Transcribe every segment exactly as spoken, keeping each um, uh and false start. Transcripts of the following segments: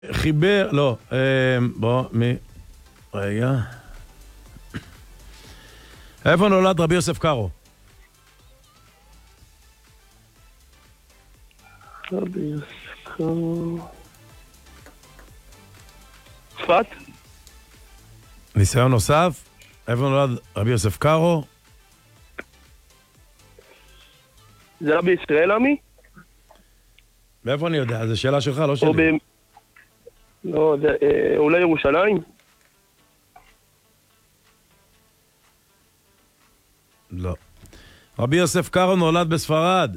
חיבר, לא, בוא, מי, רגע. איפה נולד רבי יוסף קארו? רבי יוסף קארו... צפת? ניסיון נוסף? איפה נולד רבי יוסף קארו? זה רבי ישראל עמי? מאיפה אני יודע? זו שאלה שלך, לא שלי. ב... לא, זה, אה, אולי ירושלים? לא. רבי יוסף קארו נולד בספרד.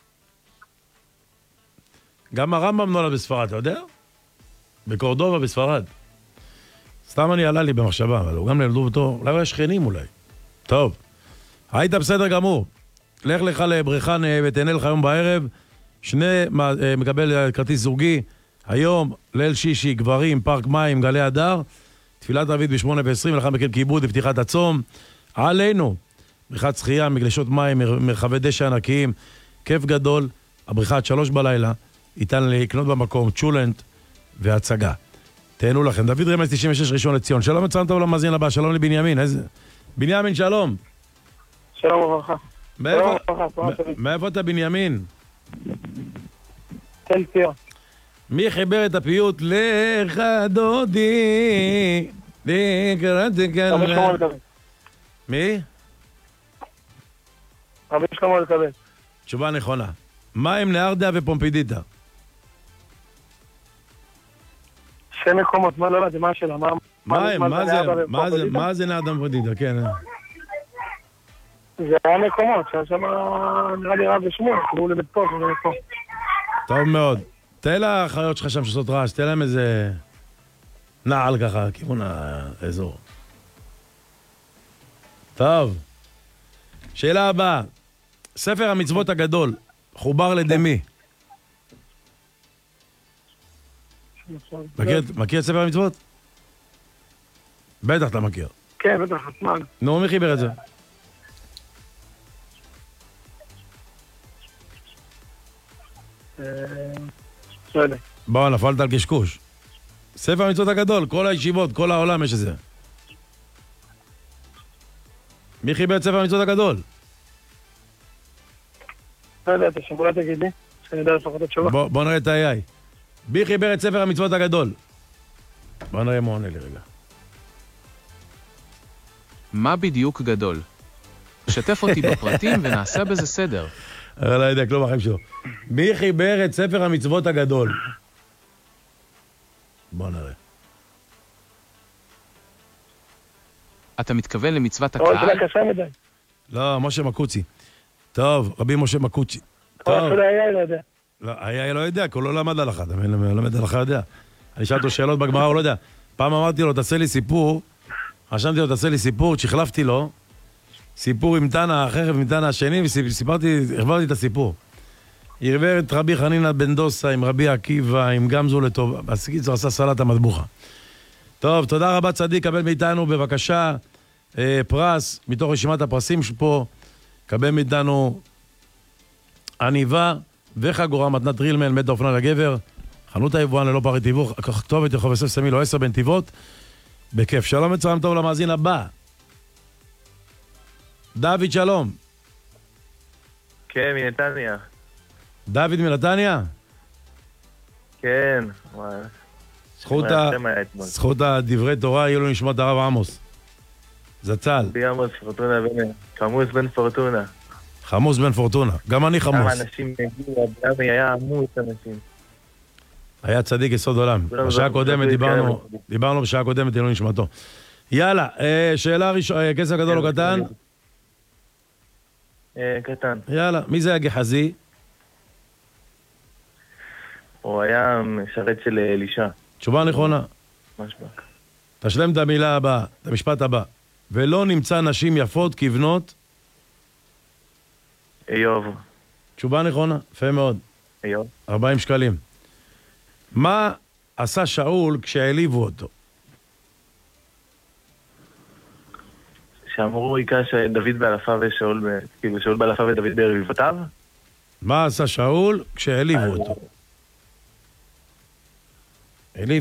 גם הרמב"ם נולד בספרד, אתה יודע? בקורדובה בספרד. סתם אני עלה לי במחשבה, אבל הוא גם נולדו אותו, אולי הוא היה שכנים אולי. טוב. היית בסדר גמור. לך לך לבריכה ותהנה לך היום בערב. שני מקבל כרטיס זוגי. היום, ליל שישי, גברים, פארק מים, גלי הדר. תפילת ערבית בשמונה ועשרים, לאחר מכן כיבוד ופתיחת הצום. עלינו. בריכת שחייה, מגלשות מים, מרחבי דשא ענקיים. כיף גדול. הבריכה עד שלוש בלילה. איתן לקנות במקום, צ'ולנט והצגה. תהנו לכם. דוד רמז תשעים ושש ראשון לציון. שלום מצרים טוב למאזין הבא. שלום לבנימין. איזה... בנימין, שלום. שלום וברכה. מאיפה אתה בנימין? תל ציון. מי חיבר את הפיוט לך דודי לקראתי כאן? רבי שלמה לקבל. מי? רבי שלמה לקבל. תשובה נכונה. מה עם נהרדיה ופומפידיטה? שתי מקומות, מה לא יודעת, מה השאלה? מה זה נהרדיה ופומפידיטה? כן. זה היה מקומות, שהיה שם נראה לי רב ושמואל, קראו לבית פה, זה פה. טוב מאוד. תן לאחיות שלך שם שעושות רעש, תן להם איזה נעל ככה, כיוון האזור. טוב. שאלה הבאה. ספר המצוות הגדול, חובר לדמי. מכיר את ספר המצוות? בטח אתה מכיר. כן, בטח, מה? נו, מי חיבר את זה? בוא, נפלת על קשקוש. ספר המצוות הגדול, כל הישיבות, כל העולם יש את זה. מי חיבר את ספר המצוות הגדול? לא יודע, אתה שבולה תגיד לי, שאני יודע לפחות התשובה. בוא נראה את ה-איי איי. מי חיבר את ספר המצוות הגדול? בוא נראה מה עונה לי רגע. מה בדיוק גדול? שתף אותי בפרטים ונעשה בזה סדר. אני לא יודע, כלום החיים שלו. מי חיבר את ספר המצוות הגדול? בוא נראה. אתה מתכוון למצוות הקהל? זה קשה מדי. לא, משה מקוצי. טוב, רבי משה מקוצי. טוב. אפילו היה לא יודע. לא, היה לא יודע, כי הוא לא למד הלכה. אתה מבין, לא למד הלכה יודע. אני שאלתי לו שאלות בגמרא, הוא לא יודע. פעם אמרתי לו, תעשה לי סיפור. חשבתי לו, תעשה לי סיפור, שחלפתי לו. סיפור עם תנא, החרב עם תנא השני, וסיפרתי, החברתי את הסיפור. ערבר את רבי חנינא בן דוסה עם רבי עקיבא, עם גמזו לטוב. הקיצור עשה סלט המטבוחה. טוב, תודה רבה צדיק, קבל מאיתנו בבקשה אה, פרס, מתוך רשימת הפרסים שפה, קבל מאיתנו עניבה וחגורה מתנת רילמן, מת האופנה לגבר, חנות היבואן ללא פערי תיווך, כתובת רחוב יוסף סמילו עשר בנתיבות, בכיף. שלום מצרים טוב למאזין הבא. דוד, שלום. כן, מנתניה. דוד מנתניה? כן. זכות הדברי תורה יהיו לו נשמת הרב עמוס. זצ"ל. בי עמוס פורטונה בן... חמוס בן פורטונה. חמוס בן פורטונה. גם אני חמוס. כמה אנשים הגיעו, אבי היה עמוס אנשים. היה צדיק יסוד עולם. בשעה הקודמת דיברנו, דיברנו בשעה הקודמת יהיו לו נשמתו. יאללה, שאלה ראשונה, כסף גדול או קטן? קטן. יאללה, מי זה הגחזי? הוא היה משרת של אלישע. תשובה נכונה. משבק. תשלם את המילה הבאה, את המשפט הבא. ולא נמצא נשים יפות כבנות? איוב. תשובה נכונה, יפה מאוד. איוב. ארבעים שקלים. מה עשה שאול כשהעליבו אותו? שאמרו עיקה שדוד באלפה ושאול, כאילו שאול באלפה ודוד ברבבותיו? מה עשה שאול כשהעליבו אותו? עלי